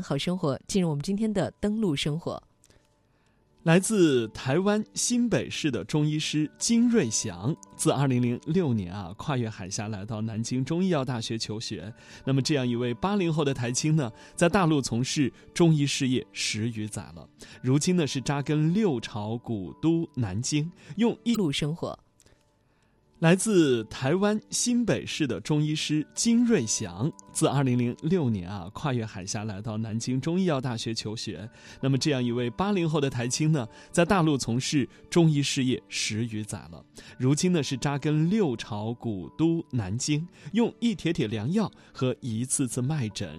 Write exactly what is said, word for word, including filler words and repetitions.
好生活，进入我们今天的登录生活。 来自台湾新北市的中医师金瑞祥，自二零零六年啊跨越海峡来到南京中医药大学求学。那么这样一位八零后的台青呢，在大陆从事中医事业十余载了，如今呢是扎根六朝古都南京，用一路生活。 来自台湾新北市的中医师金瑞祥，自二零零六年啊跨越海峡来到南京中医药大学求学。那么这样一位八零后的台青呢，在大陆从事中医事业十余载了，如今呢是扎根六朝古都南京，用一帖帖良药和一次次脉诊，